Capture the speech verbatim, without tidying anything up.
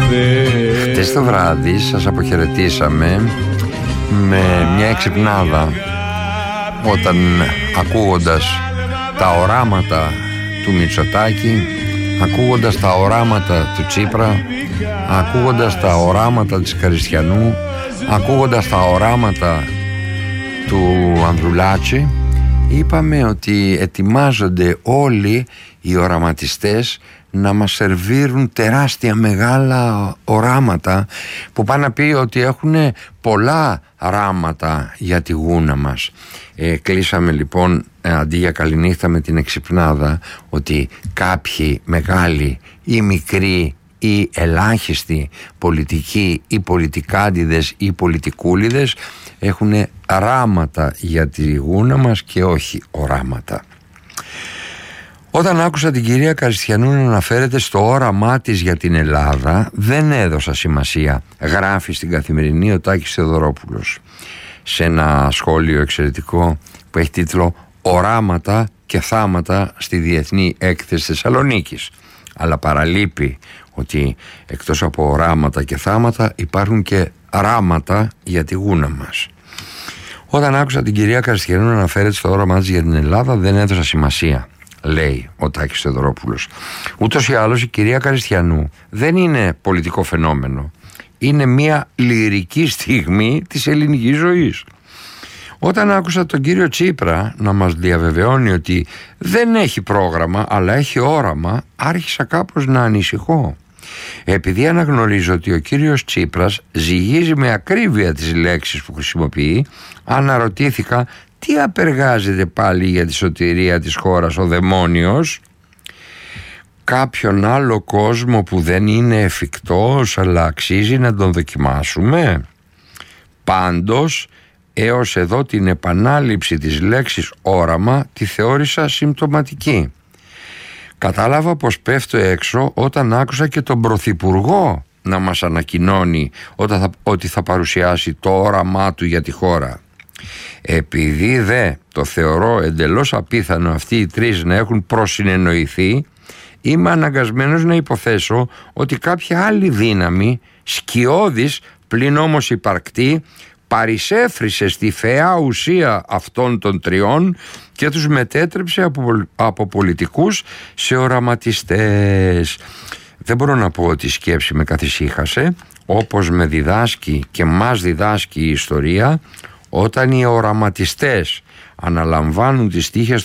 Χτες το βράδυ σας αποχαιρετήσαμε με μια εξυπνάδα, όταν ακούγοντας τα οράματα του Μητσοτάκη, ακούγοντας τα οράματα του Τσίπρα, ακούγοντας τα οράματα της Καριστιανού, ακούγοντας τα οράματα του Ανδρουλάκη, είπαμε ότι ετοιμάζονται όλοι οι οραματιστές να μας σερβίρουν τεράστια μεγάλα οράματα που πάνε να πει ότι έχουν πολλά ράματα για τη γούνα μας. Ε, κλείσαμε λοιπόν ε, αντί για καληνύχτα με την εξυπνάδα ότι κάποιοι μεγάλοι ή μικροί ή ελάχιστοι πολιτικοί ή πολιτικάντιδες ή πολιτικούλιδες έχουν ράματα για τη γούνα μας και όχι οράματα. Όταν άκουσα την κυρία Καριστιανού να αναφέρεται στο όραμά της για την Ελλάδα, δεν έδωσα σημασία. Γράφει στην Καθημερινή ο Τάκης Θεοδωρόπουλος σε ένα σχόλιο εξαιρετικό που έχει τίτλο «Οράματα και θάματα στη Διεθνή Έκθεση Θεσσαλονίκης». Αλλά παραλείπει ότι εκτός από οράματα και θάματα υπάρχουν και ράματα για τη γούνα μας. Όταν άκουσα την κυρία Καριστιανού να αναφέρεται στο όραμά της για την Ελλάδα, δεν έδωσα σημασία, λέει ο Τάκης Θεοδωρόπουλος. Ούτως ή άλλως η κυρία Καριστιανού δεν είναι πολιτικό φαινόμενο. Είναι μια λυρική στιγμή της ελληνικής ζωής. Όταν άκουσα τον κύριο Τσίπρα να μας διαβεβαιώνει ότι δεν έχει πρόγραμμα αλλά έχει όραμα, άρχισα κάπως να ανησυχώ. Επειδή αναγνωρίζω ότι ο κύριος Τσίπρας ζυγίζει με ακρίβεια τις λέξεις που χρησιμοποιεί, αναρωτήθηκα τι απεργάζεται πάλι για τη σωτηρία της χώρας ο δαιμόνιος. Κάποιον άλλο κόσμο που δεν είναι εφικτός αλλά αξίζει να τον δοκιμάσουμε? Πάντως έως εδώ την επανάληψη της λέξης όραμα τη θεώρησα συμπτωματική. Κατάλαβα πως πέφτω έξω όταν άκουσα και τον Πρωθυπουργό να μας ανακοινώνει όταν θα, ότι θα παρουσιάσει το όραμά του για τη χώρα. Επειδή δε το θεωρώ εντελώς απίθανο αυτοί οι τρεις να έχουν προσυνεννοηθεί, είμαι αναγκασμένος να υποθέσω ότι κάποια άλλη δύναμη, σκιώδης πλην όμως υπαρκτή, παρισέφρισε στη φαιά ουσία αυτών των τριών και τους μετέτρεψε από, από πολιτικούς σε οραματιστές. Δεν μπορώ να πω ότι η σκέψη με καθησύχασε, όπως με διδάσκει και μας διδάσκει η ιστορία, όταν οι οραματιστές αναλαμβάνουν τις τύχες